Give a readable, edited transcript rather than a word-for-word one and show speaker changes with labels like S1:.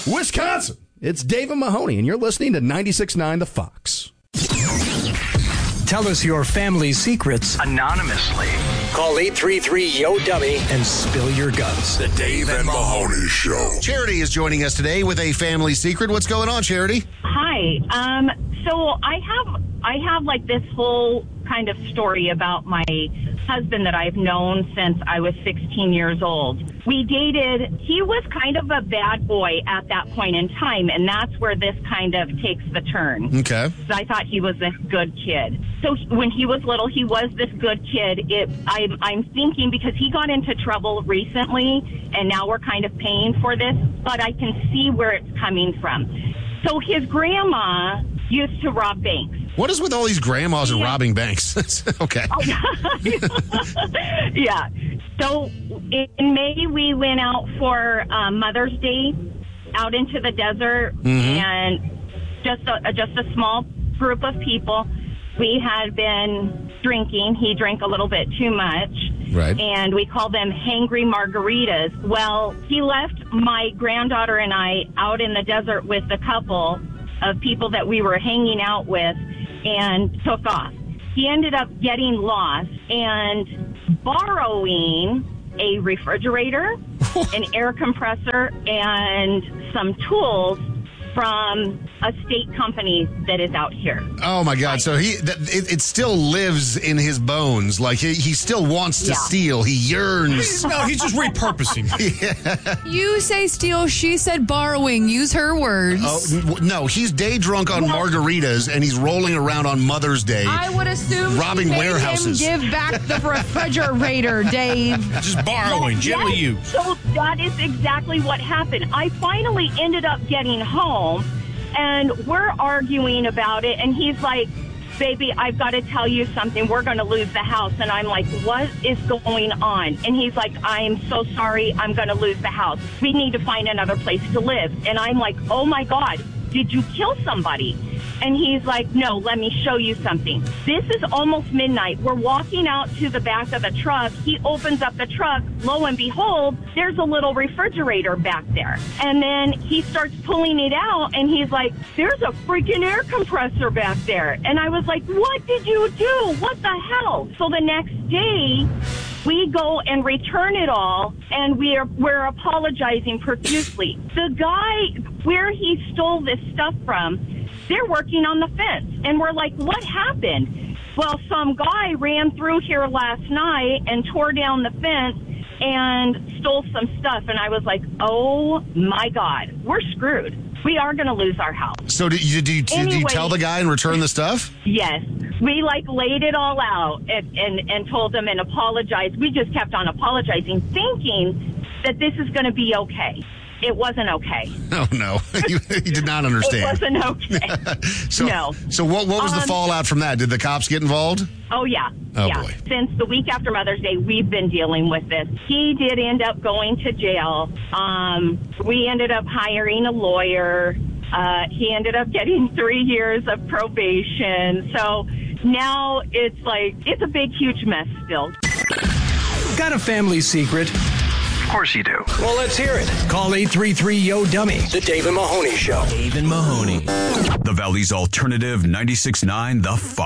S1: Wisconsin. It's Dave and Mahoney, and you're listening to 96.9 The Fox.
S2: Tell us your family secrets
S3: anonymously.
S2: Call 833-YO-DUMMY and spill your guts.
S4: The Dave and Mahoney Show.
S5: Charity is joining us today with a family secret. What's going on, Charity?
S6: Hi. So I have like this whole kind of story about my husband that I've known since I was 16 years old. We dated. He was kind of a bad boy at that point in time, and that's where this kind of takes the turn.
S5: Okay.
S6: So I thought he was this good kid. So when he was little, he was this good kid. I'm thinking because he got into trouble recently, and now we're kind of paying for this, but I can see where it's coming from. So his grandma used to rob banks.
S5: What is with all these grandmas and robbing banks? Okay.
S6: Yeah. So in May, we went out for Mother's Day out into the desert, and just a small group of people. We had been drinking. He drank a little bit too much.
S5: Right.
S6: And we call them hangry margaritas. Well, he left my granddaughter and I out in the desert with a couple of people that we were hanging out with and took off. He ended up getting lost and borrowing a refrigerator, an air compressor, and some tools from a state company that is out here.
S5: Oh, my God. So it still lives in his bones. Like, he still wants to steal. He yearns.
S1: No, he's just repurposing.
S7: You say steal, she said borrowing. Use her words.
S5: Oh, no, he's day drunk on margaritas, and he's rolling around on Mother's Day.
S7: I would assume
S5: robbing warehouses.
S7: Him give back the refrigerator, Dave.
S1: Just borrowing, gently used.
S6: So that is exactly what happened. I finally ended up getting home, and we're arguing about it, and he's like, baby, I've got to tell you something. We're going to lose the house. And I'm like, what is going on? And he's like, I'm so sorry. I'm going to lose the house. We need to find another place to live. And I'm like, oh, my God, did you kill somebody? And he's like, no, let me show you something. This is almost midnight. We're walking out to the back of the truck. He opens up the truck. Lo and behold, there's a little refrigerator back there. And then he starts pulling it out, and he's like, there's a freaking air compressor back there. And I was like, what did you do? What the hell? So the next day, we go and return it all, and we're apologizing profusely. The guy where he stole this stuff from, they're working on the fence. And we're like, what happened? Well, some guy ran through here last night and tore down the fence and stole some stuff. And I was like, oh, my God, we're screwed. We are going to lose our house.
S5: So did you tell the guy and return the stuff?
S6: Yes. We, laid it all out and told him and apologized. We just kept on apologizing, thinking that this is going to be okay. It wasn't okay.
S5: Oh, no. You did not understand.
S6: It wasn't okay. No.
S5: So what was the fallout from that? Did the cops get involved?
S6: Oh, yeah.
S5: Oh,
S6: yeah.
S5: boy.
S6: Since the week after Mother's Day, we've been dealing with this. He did end up going to jail. We ended up hiring a lawyer. He ended up getting 3 years of probation. So now it's a big, huge mess still.
S2: Got a family secret?
S3: Of course you do.
S2: Well, let's hear it. Call 833-YO-DUMMY. The Dave and Mahoney Show.
S4: Dave and Mahoney. The Valley's alternative 96.9 The Fox.